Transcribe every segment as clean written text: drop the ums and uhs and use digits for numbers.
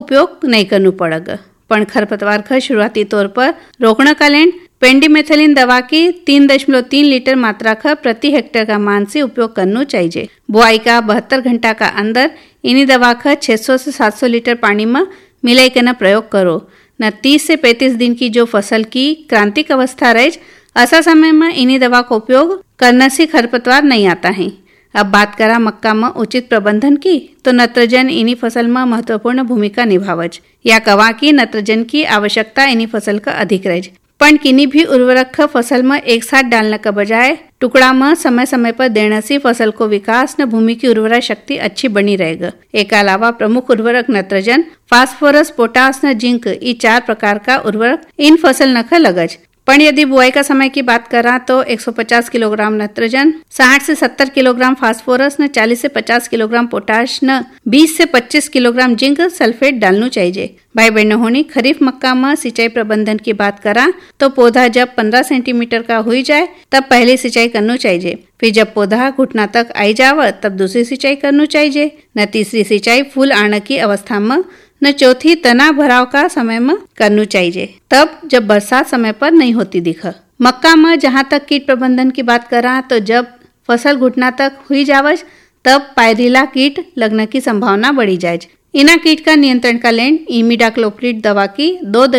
उपयोग नहीं करना पड़ेगा। पण खरपतवार का शुरुआती तौर पर रोकने का लेन पेंडिमेथिलिन दवा की 3.3 लीटर मात्रा का प्रति हेक्टेयर का मान से उपयोग करना चाहिए। बुआई का 72 घंटा का अंदर इन्हीं दवा का 600 से 700 लीटर पानी में मिलाई के न प्रयोग करो। न 30 से 35 दिन की जो फसल की क्रांतिक अवस्था रहे, ऐसा समय में इन्हीं दवा का उपयोग करने से खरपतवार नहीं आता है। अब बात करा मक्का में उचित प्रबंधन की, तो नत्रजन इन्हीं फसल में महत्वपूर्ण भूमिका निभावज। या कवा की नत्रजन की आवश्यकता इन्हीं फसल का अधिक रहे, पण किन्हीं भी उर्वरक फसल में एक साथ डालने का बजाय टुकड़ा में समय समय पर देने से फसल को विकास न भूमि की उर्वरा शक्ति अच्छी बनी रहेगा। एक अलावा प्रमुख उर्वरक नत्रजन, फास्फोरस, पोटास न जिंक, ये 4 प्रकार का उर्वरक इन फसल न का लगज। पण यदि बुआई का समय की बात करा तो 150 किलोग्राम नत्रजन, 60 से 70 किलोग्राम फास्फोरस न 40 से 50 किलोग्राम पोटाश न 20 से 25 किलोग्राम जिंक सल्फेट डालना चाहिए। भाई बहनों होनी, खरीफ मक्का में सिंचाई प्रबंधन की बात करा तो पौधा जब 15 सेंटीमीटर का हो जाए तब पहली सिंचाई करना चाहिए। फिर जब पौधा घुटना तक आई जावे तब दूसरी सिंचाई करना चाहिए। न तीसरी सिंचाई फूल आने की अवस्था में, न चौथी तना भराव का समय में करना चाहिए, तब जब बरसात समय पर नहीं होती दिखा। मक्का में जहाँ तक कीट प्रबंधन की बात करा तो जब फसल घुटना तक हुई जावज तब पायरिला कीट लगने की संभावना बढ़ी जाए। इना कीट का नियंत्रण का लेन इमिडाक्लोप्रिड दवा की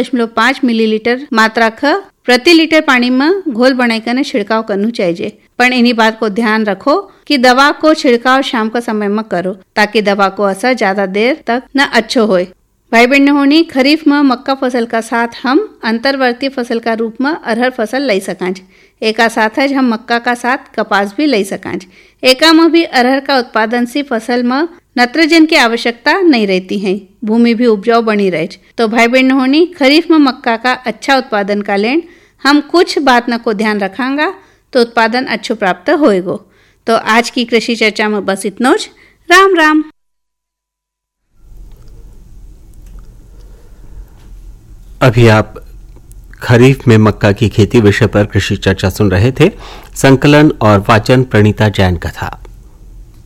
2.5 मिलीलीटर मात्रा का प्रति लीटर पानी में घोल बनाकर छिड़काव करना चाहिए। पर इन्हीं बात को ध्यान रखो कि दवा को छिड़काव शाम का समय में करो, ताकि दवा को असर ज्यादा देर तक न अच्छो होए। भाई बहन होनी, खरीफ में मक्का फसल का साथ हम अंतर्वर्ती फसल का रूप में अरहर फसल ले सकांज। एका साथ हम मक्का का साथ कपास भी ले सकांज। एका में भी अरहर का उत्पादन से फसल में नत्रजन की आवश्यकता नहीं रहती है, भूमि भी उपजाऊ बनी रहे। तो भाई बहन होनी, खरीफ में मक्का का अच्छा उत्पादन का लेन हम कुछ बात न को ध्यान रखांगा तो उत्पादन अच्छो प्राप्त होएगो। तो आज की कृषि चर्चा में बस इतना। राम राम। अभी आप खरीफ में मक्का की खेती विषय पर कृषि चर्चा सुन रहे थे। संकलन और वाचन प्रणीता जैन का था।